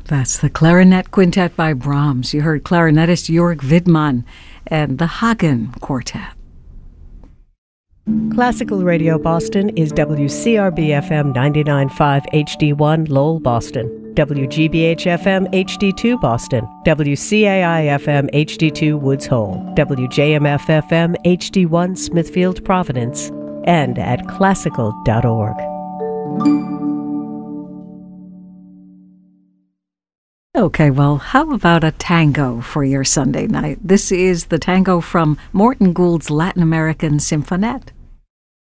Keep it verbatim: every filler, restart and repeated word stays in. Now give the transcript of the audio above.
That's the Clarinet Quintet by Brahms. You heard clarinetist Jörg Widmann and the Hagen Quartet. Classical Radio Boston is W C R B F M ninety-nine point five H D one Lowell, Boston, W G B H F M H D two Boston, W C A I F M H D two Woods Hole, W J M F F M H D one Smithfield, Providence, and at classical dot org. Okay, well, how about a tango for your Sunday night? This is the tango from Morton Gould's Latin American Symphonette.